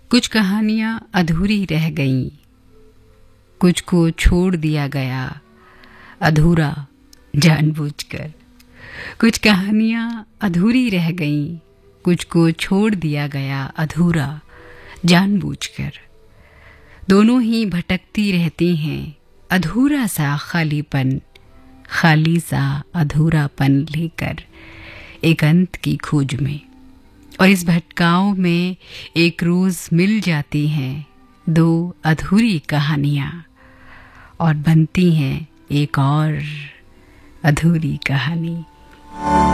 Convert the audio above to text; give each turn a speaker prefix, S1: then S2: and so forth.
S1: कुछ कहानियां अधूरी रह गईं, कुछ को छोड़ दिया गया अधूरा जानबूझकर। कुछ कहानियां अधूरी रह गईं, कुछ को छोड़ दिया गया अधूरा जानबूझकर। दोनों ही भटकती रहती हैं, अधूरा सा खालीपन, खाली सा अधूरापन लेकर एक अंत की खोज में। और इस भटकाव में एक रोज मिल जाती हैं दो अधूरी कहानियां और बनती हैं एक और अधूरी कहानी।